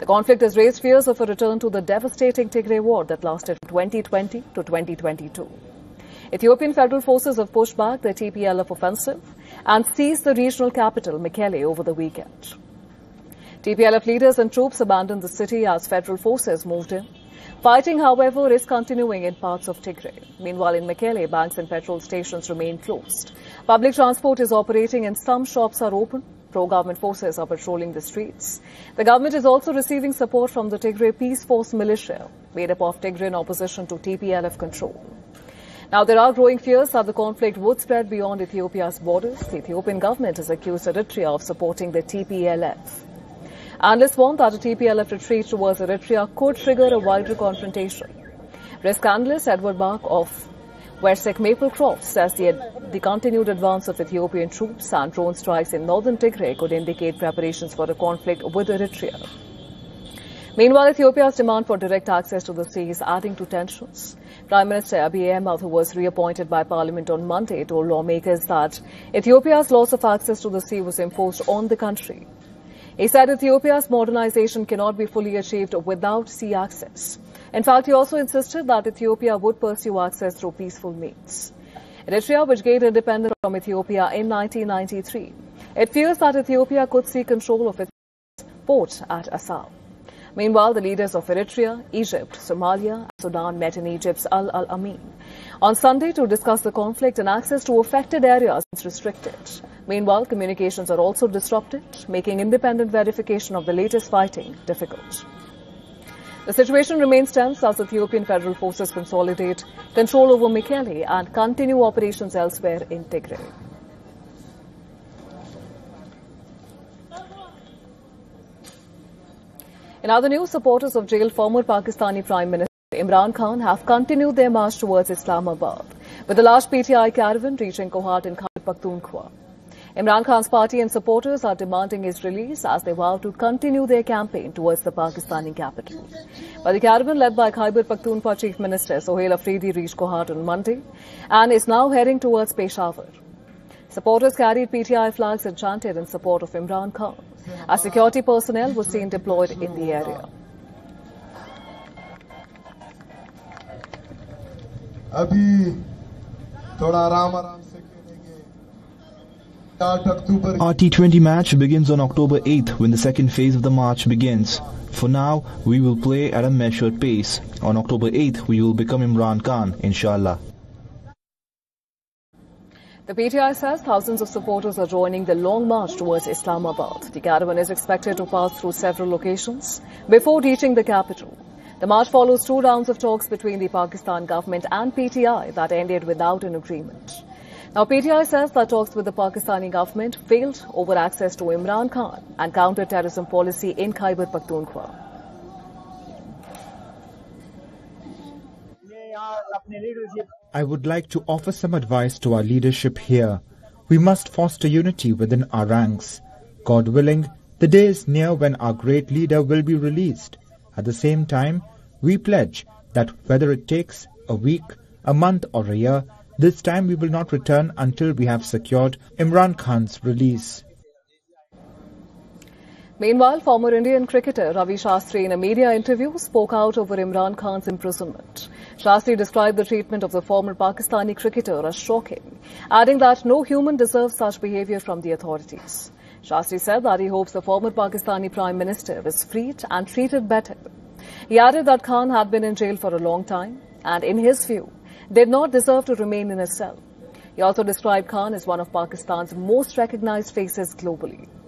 The conflict has raised fears of a return to the devastating Tigray war that lasted from 2020 to 2022. Ethiopian federal forces have pushed back the TPLF offensive and seized the regional capital, Mekelle, over the weekend. TPLF leaders and troops abandoned the city as federal forces moved in. Fighting, however, is continuing in parts of Tigray. Meanwhile, in Mekelle, banks and petrol stations remain closed. Public transport is operating and some shops are open. Pro-government forces are patrolling the streets. The government is also receiving support from the Tigray Peace Force militia, made up of Tigrayan opposition to TPLF control. Now, there are growing fears that the conflict would spread beyond Ethiopia's borders. The Ethiopian government has accused Eritrea of supporting the TPLF. Analysts warn that a TPLF retreat towards Eritrea could trigger a wider confrontation. Risk analyst Edward Bark of Wersek Maplecroft says the continued advance of Ethiopian troops and drone strikes in northern Tigray could indicate preparations for a conflict with Eritrea. Meanwhile, Ethiopia's demand for direct access to the sea is adding to tensions. Prime Minister Abiy Ahmed, who was reappointed by Parliament on Monday, told lawmakers that Ethiopia's loss of access to the sea was imposed on the country. He said Ethiopia's modernization cannot be fully achieved without sea access. In fact, he also insisted that Ethiopia would pursue access through peaceful means. Eritrea, which gained independence from Ethiopia in 1993, it fears that Ethiopia could seek control of its port at Assab. Meanwhile, the leaders of Eritrea, Egypt, Somalia, and Sudan met in Egypt's Al Amin on Sunday to discuss the conflict, and access to affected areas is restricted. Meanwhile, communications are also disrupted, making independent verification of the latest fighting difficult. The situation remains tense as Ethiopian federal forces consolidate control over Mekelle and continue operations elsewhere in Tigray. In other news, supporters of jailed former Pakistani Prime Minister Imran Khan have continued their march towards Islamabad, with a large PTI caravan reaching Kohat in Khyber Pakhtunkhwa. Imran Khan's party and supporters are demanding his release as they vow to continue their campaign towards the Pakistani capital. But the caravan led by Khyber Pakhtunkhwa Chief Minister Sohail Afridi reached Kohat on Monday and is now heading towards Peshawar. Supporters carried PTI flags and chanted in support of Imran Khan, as security personnel was seen deployed in the area. Our T20 match begins on October 8th when the second phase of the march begins. For now, we will play at a measured pace. On October 8th, we will become Imran Khan, inshallah. The PTI says thousands of supporters are joining the long march towards Islamabad. The caravan is expected to pass through several locations before reaching the capital. The march follows 2 rounds of talks between the Pakistan government and PTI that ended without an agreement. Now, PTI says that talks with the Pakistani government failed over access to Imran Khan and counter-terrorism policy in Khyber Pakhtunkhwa. I would like to offer some advice to our leadership here. We must foster unity within our ranks. God willing, the day is near when our great leader will be released. At the same time, we pledge that whether it takes a week, a month or a year, this time we will not return until we have secured Imran Khan's release. Meanwhile, former Indian cricketer Ravi Shastri in a media interview spoke out over Imran Khan's imprisonment. Shastri described the treatment of the former Pakistani cricketer as shocking, adding that no human deserves such behaviour from the authorities. Shastri said that he hopes the former Pakistani Prime Minister is freed and treated better. He added that Khan had been in jail for a long time and, in his view, did not deserve to remain in a cell. He also described Khan as one of Pakistan's most recognised faces globally.